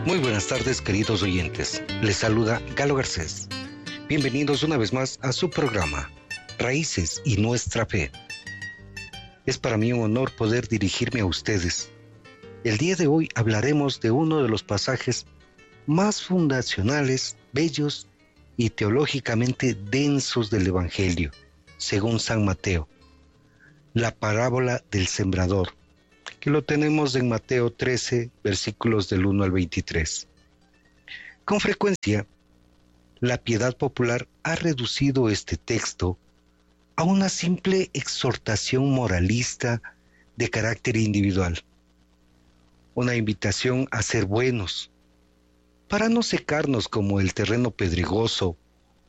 Muy buenas tardes, queridos oyentes. Les saluda Galo Garcés. Bienvenidos una vez más a su programa, Raíces y Nuestra Fe. Es para mí un honor poder dirigirme a ustedes. El día de hoy hablaremos de uno de los pasajes más fundacionales, bellos y teológicamente densos del Evangelio, según San Mateo, la parábola del sembrador, que lo tenemos en Mateo 13, versículos del 1 al 23. Con frecuencia, la piedad popular ha reducido este texto a una simple exhortación moralista de carácter individual, una invitación a ser buenos, para no secarnos como el terreno pedregoso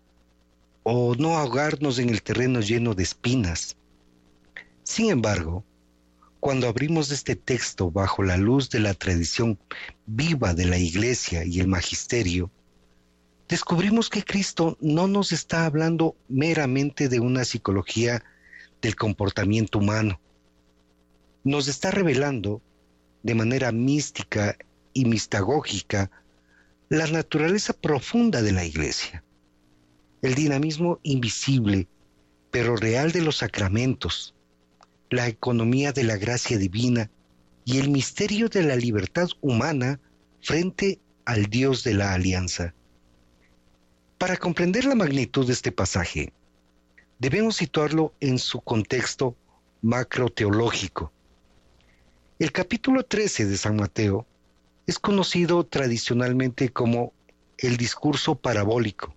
o no ahogarnos en el terreno lleno de espinas. Sin embargo, cuando abrimos este texto bajo la luz de la tradición viva de la Iglesia y el Magisterio, descubrimos que Cristo no nos está hablando meramente de una psicología del comportamiento humano. Nos está revelando de manera mística y mistagógica la naturaleza profunda de la Iglesia, el dinamismo invisible pero real de los sacramentos, la economía de la gracia divina y el misterio de la libertad humana frente al Dios de la alianza. Para comprender la magnitud de este pasaje, debemos situarlo en su contexto macroteológico. El capítulo 13 de San Mateo es conocido tradicionalmente como el discurso parabólico.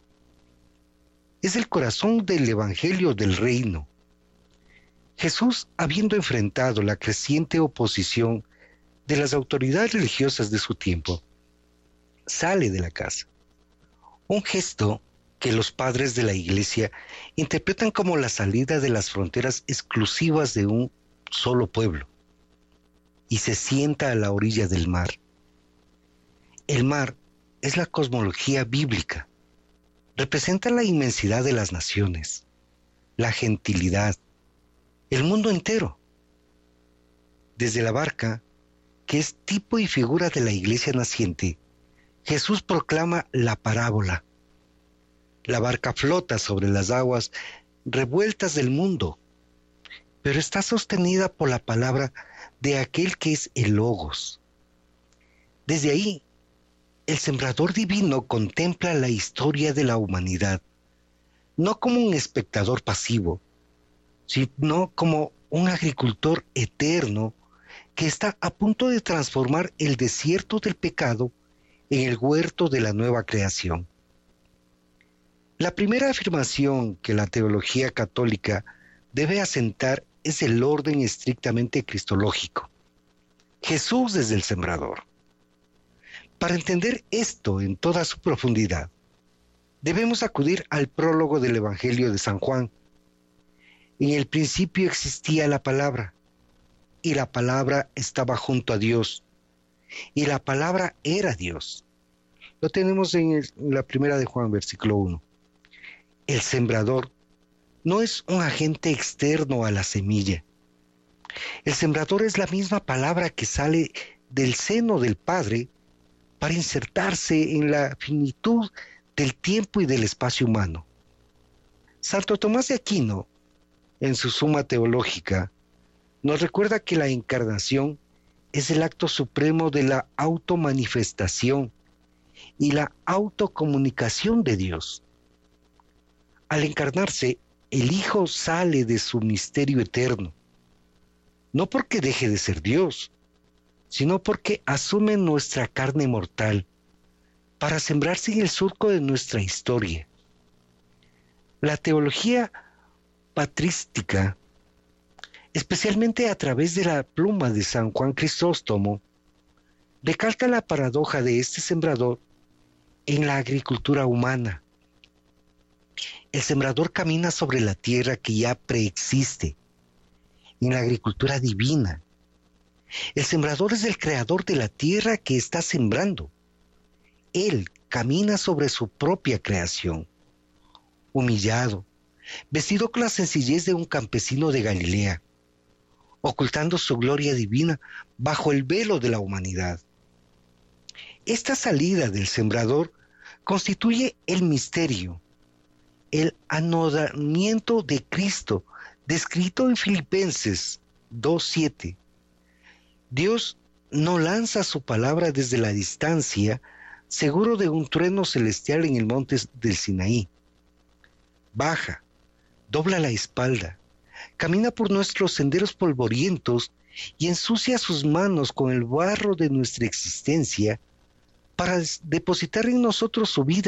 Es el corazón del Evangelio del Reino. Jesús, habiendo enfrentado la creciente oposición de las autoridades religiosas de su tiempo, sale de la casa. Un gesto que los padres de la Iglesia interpretan como la salida de las fronteras exclusivas de un solo pueblo, y se sienta a la orilla del mar. El mar es la cosmología bíblica. Representa la inmensidad de las naciones, la gentilidad, el mundo entero. Desde la barca, que es tipo y figura de la iglesia naciente, Jesús proclama la parábola. La barca flota sobre las aguas revueltas del mundo, pero está sostenida por la palabra de aquel que es el Logos. Desde ahí, el sembrador divino contempla la historia de la humanidad, no como un espectador pasivo, sino como un agricultor eterno que está a punto de transformar el desierto del pecado en el huerto de la nueva creación. La primera afirmación que la teología católica debe asentar es el orden estrictamente cristológico. Jesús es el sembrador. Para entender esto en toda su profundidad, debemos acudir al prólogo del Evangelio de San Juan. En el principio existía la palabra, y la palabra estaba junto a Dios, y la palabra era Dios. Lo tenemos en la primera de Juan, versículo 1. El sembrador no es un agente externo a la semilla. El sembrador es la misma palabra que sale del seno del Padre para insertarse en la finitud del tiempo y del espacio humano. Santo Tomás de Aquino, en su Suma Teológica, nos recuerda que la encarnación es el acto supremo de la automanifestación y la autocomunicación de Dios. Al encarnarse, el Hijo sale de su misterio eterno, no porque deje de ser Dios, sino porque asume nuestra carne mortal para sembrarse en el surco de nuestra historia. La teología patrística, especialmente a través de la pluma de San Juan Crisóstomo, recalca la paradoja de este sembrador en la agricultura humana. El sembrador camina sobre la tierra que ya preexiste, en la agricultura divina. El sembrador es el creador de la tierra que está sembrando. Él camina sobre su propia creación, humillado, vestido con la sencillez de un campesino de Galilea, ocultando su gloria divina bajo el velo de la humanidad. Esta salida del sembrador constituye el misterio, el anodamiento de Cristo, descrito en Filipenses 2:7. Dios no lanza su palabra desde la distancia, seguro de un trueno celestial en el monte del Sinaí. Baja, dobla la espalda, camina por nuestros senderos polvorientos y ensucia sus manos con el barro de nuestra existencia para depositar en nosotros su vida